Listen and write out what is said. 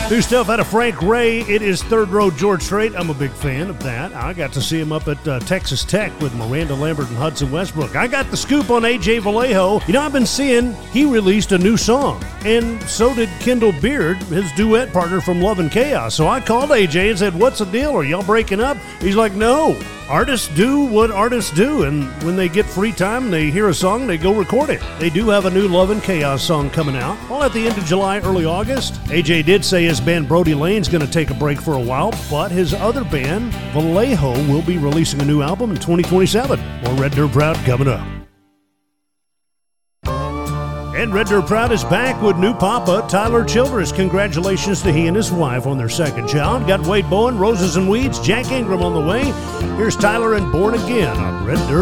New stuff out of Frank Ray. It is Third Row George Strait. I'm a big fan of that. I got to see him up at Texas Tech with Miranda Lambert and Hudson Westbrook. I got the scoop on AJ Vallejo. You know, I've been seeing he released a new song, and so did Kendall Beard, his duet partner from Love and Chaos. So I called AJ and said, what's the deal? Are y'all breaking up? He's like, no. Artists do what artists do, and when they get free time, they hear a song, they go record it. They do have a new Love and Chaos song coming out, all at the end of July, early August. AJ did say his band Brody Lane's going to take a break for a while, but his other band, Vallejo, will be releasing a new album in 2027. More Red Dirt Proud coming up. And Red Dirt Proud is back with new papa, Tyler Childress. Congratulations to he and his wife on their second child. Got Wade Bowen, Roses and Weeds, Jack Ingram on the way. Here's Tyler and Born Again on Red Dirt